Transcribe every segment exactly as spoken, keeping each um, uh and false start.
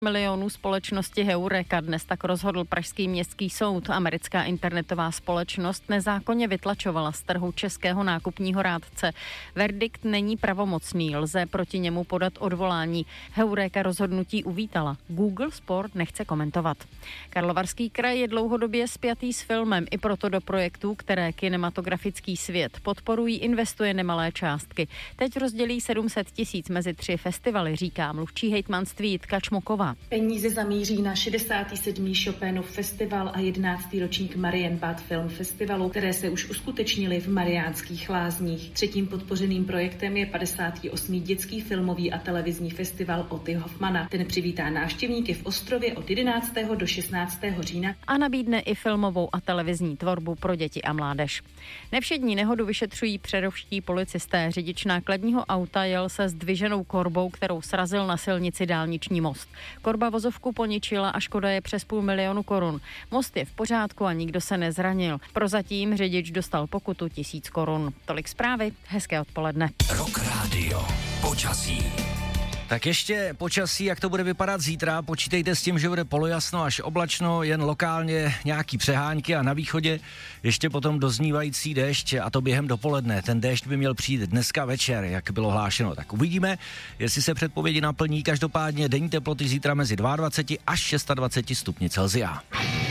milionů společnosti Heureka. Dnes tak rozhodl pražský městský soud. Americká internetová společnost nezákonně vytlačovala z trhu českého nákupního rádce. Verdikt není pravomocný, lze proti němu podat odvolání. Heureka rozhodnutí uvítala. Google spor nechce komentovat. Karlovarský kraj je dlouhodobě spjatý s filmem, i proto do projektů, které kinematografický svět podporují, investuje nemalé částky. Teď rozdělí sedm set tisíc mezi tři festivaly, říká mluvčí hejtmanství Jitka Čmoková. Peníze zamíří na šedesátý sedmý Chopinův festival a jedenáctý ročník Marienbad Film Festivalu, které se už uskutečnily v Mariánských Lázních. Třetím podpořeným projektem je padesátý osmý dětský filmový a televizní festival Oty Hoffmana. Ten přivítá návštěvníky v Ostrově od jedenáctého do šestnáctého října a nabídne i filmovou a televizní tvorbu pro děti a mládež. Nevšední nehodu vyšetřují přerovští policisté. Řidič nákladního auta jel se zdviženou korbou, kterou srazil na silnici dálniční most. Korba vozovku poničila a škoda je přes půl milionu korun. Most je v pořádku a nikdo se nezranil. Prozatím řidič dostal pokutu tisíc korun. Tolik zprávy, hezké odpoledne. Rock Radio, počasí. Tak ještě počasí, jak to bude vypadat zítra. Počítejte s tím, že bude polojasno až oblačno, jen lokálně nějaký přehánky a na východě ještě potom doznívající déšť, a to během dopoledne. Ten déšť by měl přijít dneska večer, jak bylo hlášeno. Tak uvidíme, jestli se předpovědi naplní. Každopádně denní teploty zítra mezi dvacet dva až dvacet šest stupni Celsia.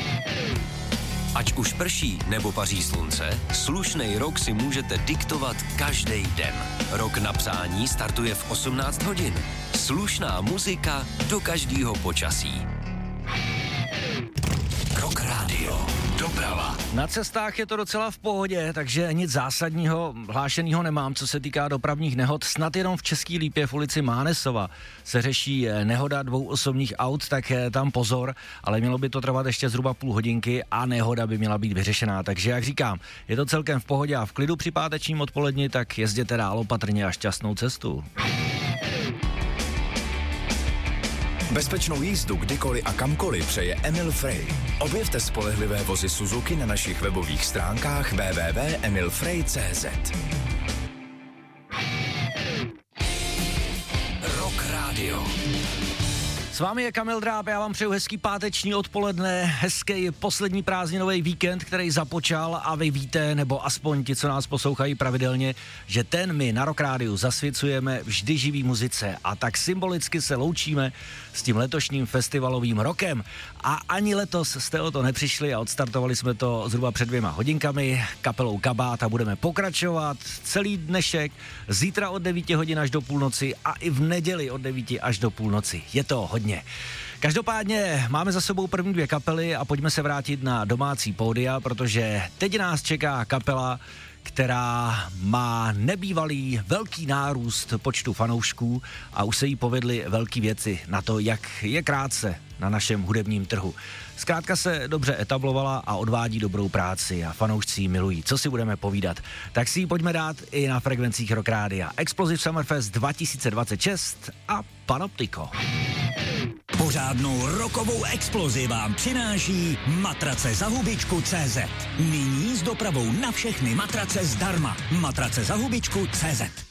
Ať už prší nebo paří slunce, slušnej rok si můžete diktovat každý den. Rok na přání startuje v osmnáct hodin. Slušná muzika do každého počasí. Rock Radio. Doprava. Na cestách je to docela v pohodě, takže nic zásadního hlášeného nemám, co se týká dopravních nehod. Snad jenom v Český Lípě v ulici Mánesova se řeší nehoda dvou osobních aut, tak tam pozor, ale mělo by to trvat ještě zhruba půl hodinky a nehoda by měla být vyřešená. Takže jak říkám, je to celkem v pohodě a v klidu při pátečním odpoledni, tak jezděte dál opatrně a šťastnou cestu. Bezpečnou jízdu kdykoliv a kamkoliv přeje Emil Frey. Objevte spolehlivé vozy Suzuki na našich webových stránkách w w w tečka emil frey tečka c z. Rock Radio. S vámi je Kamil Dráb, já vám přeju hezký páteční odpoledne, hezký poslední prázdninový víkend, který započal, a vy víte, nebo aspoň ti, co nás poslouchají pravidelně, že ten my na Rock Rádiu zasvěcujeme vždy živý muzice, a tak symbolicky se loučíme s tím letošním festivalovým rokem. A ani letos jste o to nepřišli a odstartovali jsme to zhruba před dvěma hodinkami kapelou Kabát a budeme pokračovat celý dnešek, zítra od devíti hodin až do půlnoci a i v neděli od devíti až do půlnoci. Je to hodně. Každopádně máme za sebou první dvě kapely a pojďme se vrátit na domácí pódia, protože teď nás čeká kapela, která má nebývalý velký nárůst počtu fanoušků a už se jí povedly velké věci na to, jak je krátce na našem hudebním trhu. Zkrátka se dobře etablovala a odvádí dobrou práci a fanoušci ji milují. Co si budeme povídat? Tak si ji pojďme dát i na frekvencích Rock Rádia. Explosive Summerfest dva tisíce dvacet šest a Panoptiko. Pořádnou rokovou explozi vám přináší matrace za hubičku tečka cé zet. Nyní s dopravou na všechny matrace zdarma. matrace za hubičku tečka cé zet.